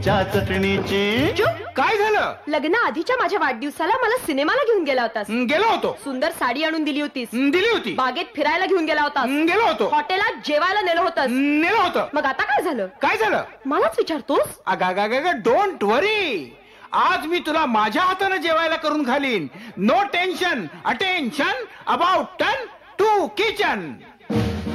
च्या चटणीची. चुप. काय झालं? लग्न आधीच्या माझ्या वाढदिवसाला मला सिनेमाला घेऊन गेला होतास. गेलो होतो. सुंदर साडी आणून दिली होतीस. दिली होती. बागेत फिरायला घेऊन गेला होतास. गेलो होतो. हॉटेलात जेवायला नेलं होतंस. नेलं होतं. मग आता काय झालं? काय झालं? मलाच विचारतोस? अगा डोंट वरी. आज मी तुला माझ्या हाताने जेवायला करून घालीन. No tension. Attention about ton to kitchen.